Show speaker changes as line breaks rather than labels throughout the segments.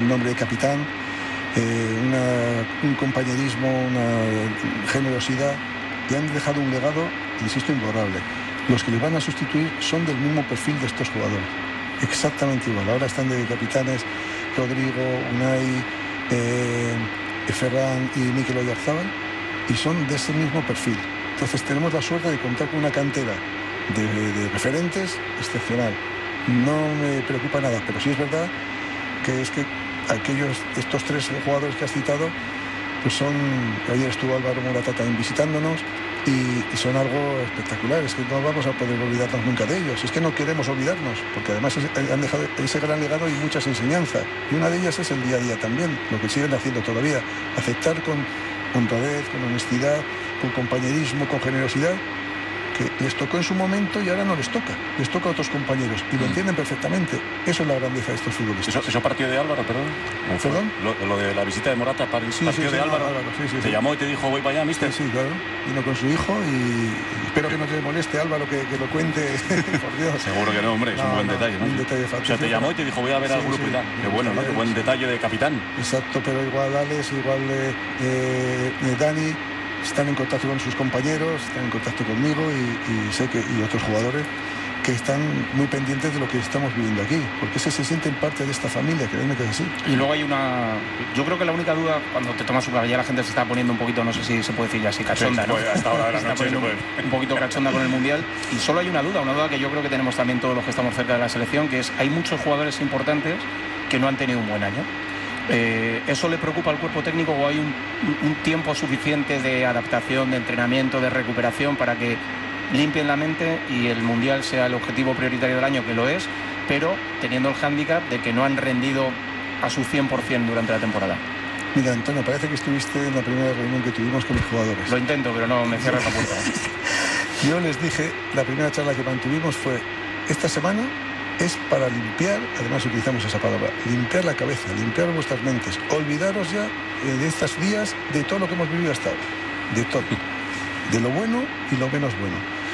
nombre de capitán, un compañerismo, una generosidad, y han dejado un legado, insisto, imborrable. Los que les van a sustituir son del mismo perfil de estos jugadores, exactamente igual. Ahora están de capitanes Rodrigo, Unai, Ferran y Mikel Oyarzabal, y son de ese mismo perfil. Entonces tenemos la suerte de contar con una cantera de referentes excepcional. No me preocupa nada, pero sí es verdad que estos tres jugadores que has citado, pues ayer estuvo Álvaro Morata también visitándonos, y son algo espectacular. Es que no vamos a poder olvidarnos nunca de ellos. Es que no queremos olvidarnos, porque además han dejado ese gran legado y muchas enseñanzas, y una de ellas es el día a día también, lo que siguen haciendo todavía, aceptar con honradez, con honestidad, con compañerismo, con generosidad, que les tocó en su momento y ahora no les toca a otros compañeros, y lo entienden perfectamente. Eso es la grandeza de estos futbolistas.
¿Eso partió de Álvaro, perdón?
¿Perdón?
Lo de la visita de Morata partió de Álvaro. ¿Te llamó y te dijo voy para allá, mister?
Sí, claro. Vino con su hijo, y espero que no te moleste, Álvaro, que lo cuente. Por Dios.
Seguro que no, hombre, es un buen detalle, ¿no?
Un detalle fantástico.
O sea, te llamó y te dijo voy a ver al grupo y tal. Qué bueno, ¿no? Qué buen detalle de capitán.
Exacto, pero igual Alex, igual Dani están en contacto con sus compañeros, están en contacto conmigo, y sé que otros jugadores que están muy pendientes de lo que estamos viviendo aquí, porque se sienten parte de esta familia, créeme que es así.
Y luego hay yo creo que la única duda, cuando te tomas su caballa, la gente se está poniendo un poquito, no sé si se puede decir ya así, cachonda, ¿no?
Hasta ahora de la noche
un poquito cachonda con el Mundial, y solo hay una duda que yo creo que tenemos también todos los que estamos cerca de la selección, que es, hay muchos jugadores importantes que no han tenido un buen año. ¿Eso le preocupa al cuerpo técnico, o hay un tiempo suficiente de adaptación, de entrenamiento, de recuperación para que limpien la mente y el Mundial sea el objetivo prioritario del año, que lo es, pero teniendo el hándicap de que no han rendido a su 100% durante la temporada?
Mira, Antonio, parece que estuviste en la primera reunión que tuvimos con los jugadores.
Lo intento, pero no me cierras la puerta.
Yo les dije, la primera charla que mantuvimos fue: esta semana es para limpiar, además utilizamos esa palabra, limpiar la cabeza, limpiar vuestras mentes, olvidaros ya de estos días de todo lo que hemos vivido hasta ahora, de todo, de lo bueno y lo menos bueno.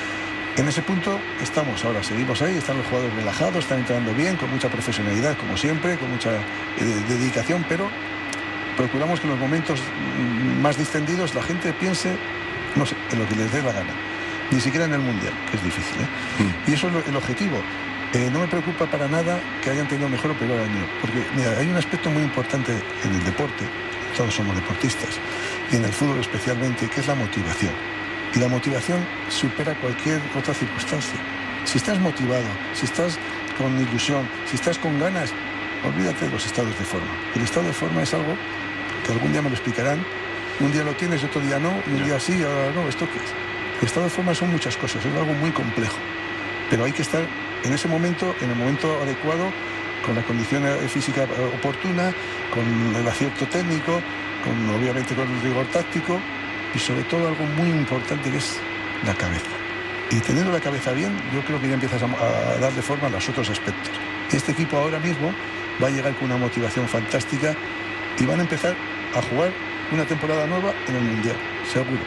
En ese punto estamos ahora, seguimos ahí, están los jugadores relajados, están entrando bien, con mucha profesionalidad, como siempre, con mucha dedicación, pero procuramos que en los momentos más distendidos la gente piense, no sé, en lo que les dé la gana, ni siquiera en el Mundial, que es difícil, Y eso es el objetivo. No me preocupa para nada que hayan tenido mejor o peor año, porque mira, hay un aspecto muy importante en el deporte, todos somos deportistas, y en el fútbol especialmente, que es la motivación. Y la motivación supera cualquier otra circunstancia. Si estás motivado, si estás con ilusión, si estás con ganas, olvídate de los estados de forma. El estado de forma es algo que algún día me lo explicarán. Un día lo tienes, otro día no, y un día sí, ahora no. ¿Esto qué es? El estado de forma son muchas cosas, es algo muy complejo. Pero hay que estar en ese momento, en el momento adecuado, con la condición física oportuna, con el acierto técnico, obviamente con el rigor táctico, y sobre todo algo muy importante, que es la cabeza. Y teniendo la cabeza bien, yo creo que ya empiezas a darle forma a los otros aspectos. Este equipo ahora mismo va a llegar con una motivación fantástica, y van a empezar a jugar una temporada nueva en el Mundial, seguro.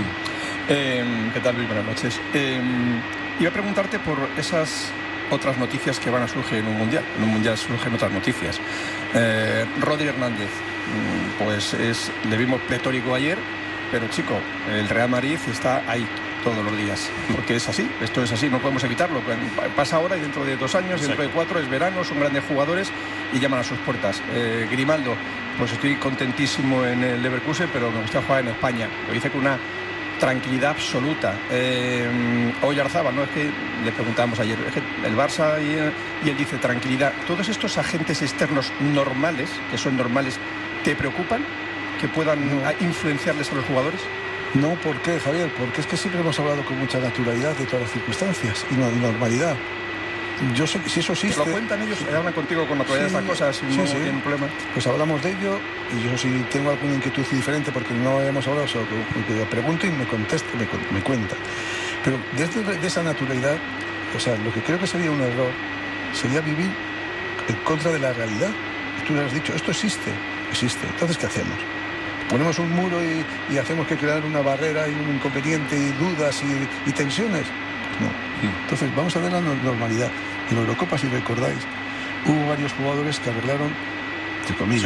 ¿Qué tal, Luis? Buenas noches. Iba a preguntarte por esas otras noticias que van a surgir en un Mundial. En un Mundial surgen otras noticias. Rodri Hernández, pues le vimos pletórico ayer, pero chico, el Real Madrid está ahí todos los días, porque es así, esto es así, no podemos evitarlo. Pasa ahora y dentro de 2 años, dentro de 4, es verano, son grandes jugadores y llaman a sus puertas. Grimaldo, pues estoy contentísimo en el Leverkusen, pero me gusta jugar en España. Lo dice con una tranquilidad absoluta. Oyarzabal, ¿no? Es que le preguntábamos ayer, es que el Barça y él dice tranquilidad. ¿Todos estos agentes externos normales, que son normales, te preocupan? ¿Que puedan influenciarles a los jugadores?
No, ¿por qué, Javier? Porque es que siempre hemos hablado con mucha naturalidad de todas las circunstancias y normalidad. Yo sé que si eso existe...
¿Te lo cuentan ellos? ¿Hablan contigo con naturalidad de estas cosas?
Sí, no tienen problema. Pues hablamos de ello, y yo si tengo alguna inquietud diferente porque no habíamos hablado, solo que yo pregunto y me contesta, me cuenta. Pero desde esa naturalidad, o sea, lo que creo que sería un error sería vivir en contra de la realidad. Tú le has dicho, esto existe. Entonces, ¿qué hacemos? ¿Ponemos un muro y hacemos que crear una barrera y un inconveniente y dudas y tensiones? No. Entonces vamos a ver la normalidad. En la Eurocopa, si recordáis, hubo varios jugadores que arreglaron, entre comillas,